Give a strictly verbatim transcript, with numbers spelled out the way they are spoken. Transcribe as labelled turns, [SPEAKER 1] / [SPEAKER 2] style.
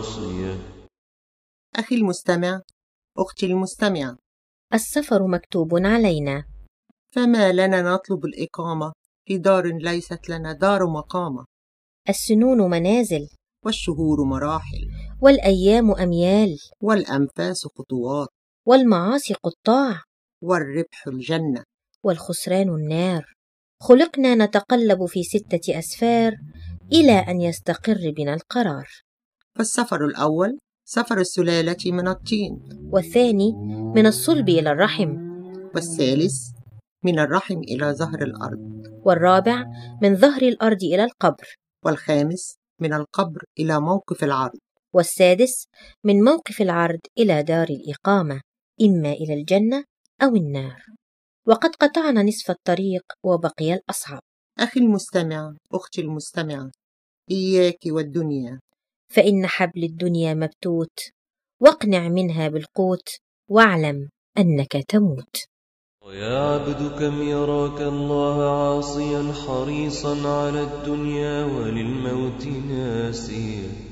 [SPEAKER 1] أخي المستمع، أختي المستمعة،
[SPEAKER 2] السفر مكتوب علينا،
[SPEAKER 1] فما لنا نطلب الإقامة في دار ليست لنا دار مقامة.
[SPEAKER 2] السنون منازل،
[SPEAKER 1] والشهور مراحل،
[SPEAKER 2] والأيام أميال،
[SPEAKER 1] والأنفاس خطوات،
[SPEAKER 2] والمعاصي قطاع،
[SPEAKER 1] والربح الجنة،
[SPEAKER 2] والخسران النار. خلقنا نتقلب في ستة أسفار إلى أن يستقر بنا القرار.
[SPEAKER 1] فالسفر الأول سفر السلالة من الطين،
[SPEAKER 2] والثاني من الصلب إلى الرحم،
[SPEAKER 1] والثالث من الرحم إلى ظهر الأرض،
[SPEAKER 2] والرابع من ظهر الأرض إلى القبر،
[SPEAKER 1] والخامس من القبر إلى موقف العرض،
[SPEAKER 2] والسادس من موقف العرض إلى دار الإقامة، إما إلى الجنة أو النار. وقد قطعنا نصف الطريق وبقي الأصعب.
[SPEAKER 1] أخي المستمع، أختي المستمعة، إياك والدنيا،
[SPEAKER 2] فإن حبل الدنيا مبتوت، واقنع منها بالقوت، واعلم أنك تموت.
[SPEAKER 3] ويا عبد كم يراك الله عاصيا حريصا على الدنيا وللموت ناسيا.